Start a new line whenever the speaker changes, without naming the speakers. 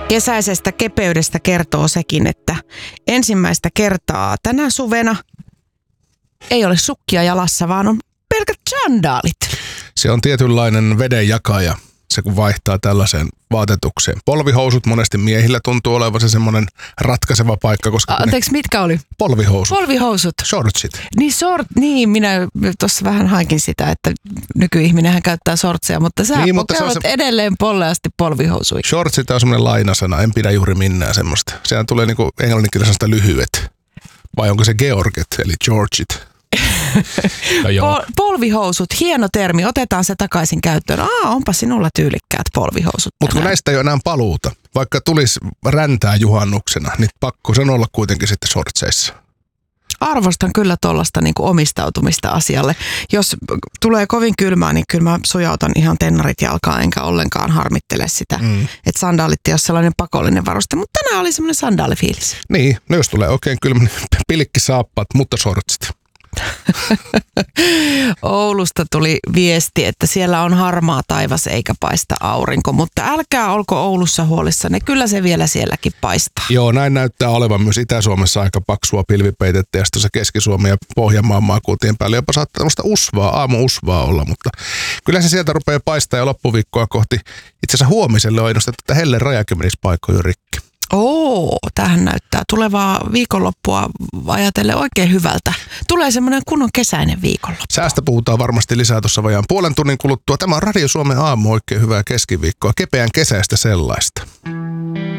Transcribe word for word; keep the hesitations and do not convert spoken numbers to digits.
Kesäisestä kepeydestä kertoo sekin, että ensimmäistä kertaa tänä suvena ei ole sukkia jalassa, vaan on pelkät sandaalit.
Se on tietynlainen vedenjakaja, se kun vaihtaa tällaiseen vaatetukseen. Polvihousut monesti miehillä tuntuu olevan se semmoinen ratkaiseva paikka, koska...
Anteeksi, mitkä oli?
Polvihousut.
Polvihousut.
Shortsit.
Niin, short, niin minä tuossa vähän haikin sitä, että nykyihminenhän käyttää shortseja, mutta sä niin, mutta käyt se... edelleen polleasti polvihousuja.
Shortsit on semmoinen lainasana, en pidä juuri minnään semmoista. Sehän tulee niinku englanninkielisellä lyhyet. Vai onko se Georget, eli Georgit? No
Pol- polvihousut, hieno termi, otetaan se takaisin käyttöön. Aa, onpa sinulla tyylikkäät polvihousut.
Mutta kun näistä ei ole enää paluuta, vaikka tulisi räntää juhannuksena, niin pakko sen olla kuitenkin sitten shortseissa.
Arvostan kyllä tuollaista niin kuin omistautumista asialle. Jos tulee kovin kylmää, niin kyllä mä sujautan ihan tennarit jalkaan, enkä ollenkaan harmittele sitä, mm. että sandaalit ei ole sellainen pakollinen varuste. Mutta tänään oli semmoinen sandaalifiilis.
Niin, no jos tulee oikein kylmä, niin pilkkisaappaat, mutta shortsit.
Oulusta tuli viesti, että siellä on harmaa taivas eikä paista aurinko, mutta älkää olko Oulussa huolissanne, kyllä se vielä sielläkin paistaa.
Joo, näin näyttää olevan myös Itä-Suomessa aika paksua pilvipeitettä ja sitten Keski-Suomi ja Pohjanmaan maakuntien päälle jopa saattaa tämmöistä usvaa, aamu-usvaa olla, mutta kyllä se sieltä rupeaa paistaa ja loppuviikkoa kohti. Itse asiassa huomiselle on ennustettu, että hellen rajakin menisi paikkoja rikki.
Oo, tämähän näyttää tulevaa viikonloppua ajatellen oikein hyvältä. Tulee semmoinen kunnon kesäinen viikonloppu.
Säästä puhutaan varmasti lisää tuossa vajaan puolen tunnin kuluttua. Tämä on Radio Suomen aamu, oikein hyvää keskiviikkoa, kepeän kesäistä sellaista.